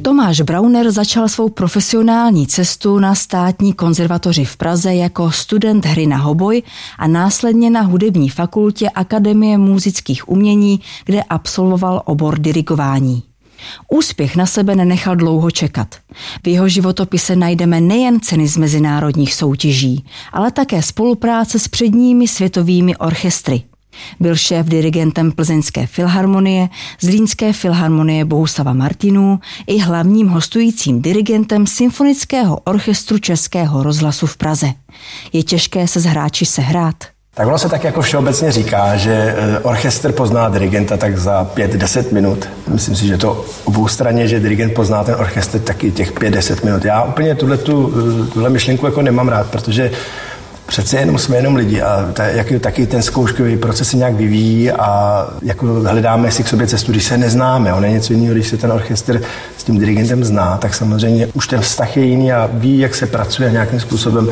Tomáš Brauner začal svou profesionální cestu na Státní konzervatoři v Praze jako student hry na hoboj a následně na hudební fakultě Akademie múzických umění, kde absolvoval obor dirigování. Úspěch na sebe nenechal dlouho čekat. V jeho životopise najdeme nejen ceny z mezinárodních soutěží, ale také spolupráce s předními světovými orchestry. Byl šéf-dirigentem Plzeňské filharmonie, Zlínské filharmonie Bohuslava Martinů i hlavním hostujícím dirigentem Symfonického orchestru Českého rozhlasu v Praze. Je těžké se s hráči sehrát? Tak ono se tak jako všeobecně říká, že orchestr pozná dirigenta tak za 5-10 minut. Myslím si, že to oboustranně, že dirigent pozná ten orchestr taky těch 5-10 minut. Já úplně tuhle myšlenku jako nemám rád, protože přece jenom jsme jenom lidi a taky ten zkouškový proces se nějak vyvíjí a jako hledáme si k sobě cestu, když se neznáme. On je něco jiného, když se ten orchestr s tím dirigentem zná, tak samozřejmě už ten vztah je jiný a ví, jak se pracuje a nějakým způsobem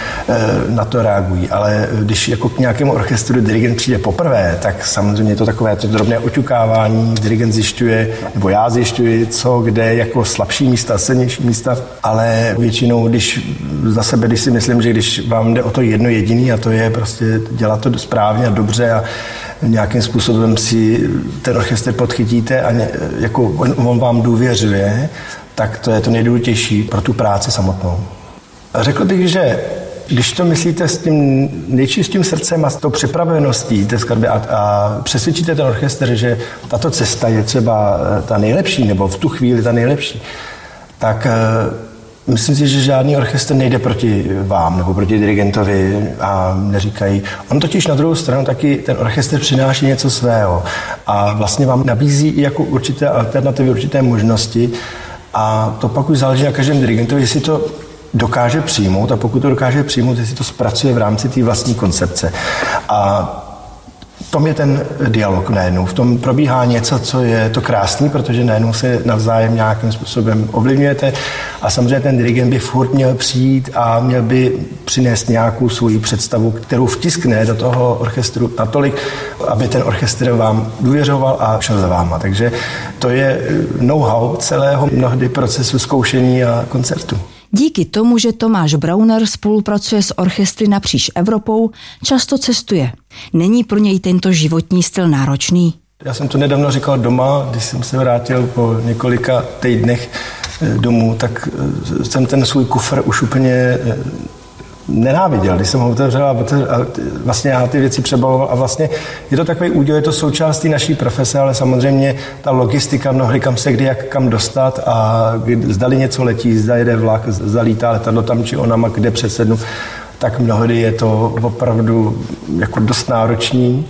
na to reagují. Ale když jako k nějakému orchestru dirigent přijde poprvé, tak samozřejmě je to takové to drobné oťukávání, dirigent zjišťuje, nebo já zjišťuji, co, kde, jako slabší místa, silnější místa, ale většinou, když si myslím, že když vám jde o to jedno jediný a to je prostě dělat to správně a dobře a nějakým způsobem si ten orchestr podchytíte a jako on vám důvěřuje, tak to je to nejdůležitější pro tu práci samotnou. A řekl bych, že když to myslíte s tím nejčistým srdcem a s tou připraveností té skladby a přesvědčíte ten orchestr, že tato cesta je třeba ta nejlepší nebo v tu chvíli ta nejlepší, tak myslím si, že žádný orchestr nejde proti vám nebo proti dirigentovi a neříkají. On totiž na druhou stranu taky ten orchestr přináší něco svého a vlastně vám nabízí i jako určité alternativy, určité možnosti a to pak už záleží na každém dirigentovi, jestli to dokáže přijmout a pokud to dokáže přijmout, jestli to zpracuje v rámci té vlastní koncepce. A v tom je ten dialog najednou. V tom probíhá něco, co je to krásný, protože najednou se navzájem nějakým způsobem ovlivňujete a samozřejmě ten dirigent by furt měl přijít a měl by přinést nějakou svoji představu, kterou vtiskne do toho orchestru natolik, aby ten orchestr vám důvěřoval a šel za váma. Takže to je know-how celého mnohdy procesu zkoušení a koncertu. Díky tomu, že Tomáš Brauner spolupracuje s orchestry napříč Evropou, často cestuje. Není pro něj tento životní styl náročný? Já jsem to nedávno říkal doma, když jsem se vrátil po několika týdnech domů, tak jsem ten svůj kufr už úplně nenáviděl, když jsem ho otevřel a vlastně já ty věci přebaloval a vlastně je to takový úděl, je to součástí naší profese, ale samozřejmě ta logistika mnohdy kam se kdy jak kam dostat a zdali něco letí, zda jede vlak, zda lítá letadlo tam či onama, kde přesednu, tak mnohdy je to opravdu jako dost náročný,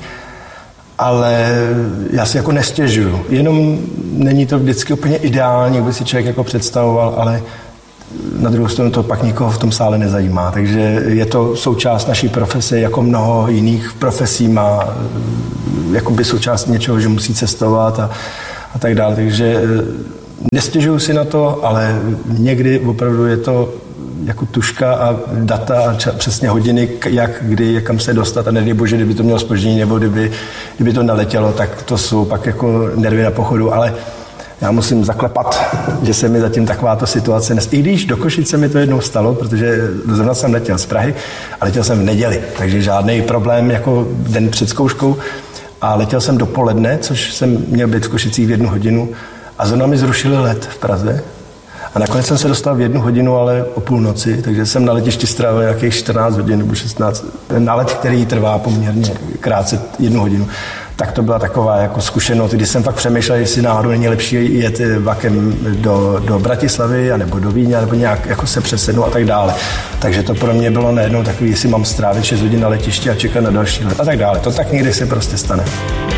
ale já si jako nestěžuju. Jenom není to vždycky úplně ideální, jak by si člověk jako představoval, ale na druhou stranu to pak nikoho v tom sále nezajímá. Takže je to součást naší profese, jako mnoho jiných profesí má jakoby součást něčeho, že musí cestovat a tak dále. Takže nestěžuju si na to, ale někdy opravdu je to jako tuška a data a přesně hodiny, jak, kdy, kam se dostat a nedej bože, kdyby to mělo zpoždění nebo kdyby to neletělo, tak to jsou pak jako nervy na pochodu, ale já musím zaklepat, že se mi zatím takováto situace I když do Košic se mi to jednou stalo, protože zrovna jsem letěl z Prahy a letěl jsem v neděli, takže žádný problém jako den před zkouškou a letěl jsem dopoledne, což jsem měl být v Košicích v 1 hodinu a zrovna mi zrušili let v Praze a nakonec jsem se dostal v 1 hodinu, ale o půlnoci, takže jsem na letišti strávil nějakých 14 hodin nebo 16. Na let, který trvá poměrně krátce 1 hodinu. Tak to byla taková jako zkušenost, když jsem fakt přemýšlel, jestli náhodou není lepší jet vlakem do Bratislavy nebo do Vídně, nebo nějak jako se přesednout a tak dále. Takže to pro mě bylo najednou takový, jestli mám strávit 6 hodin na letišti a čekat na další let a tak dále. To tak někdy se prostě stane.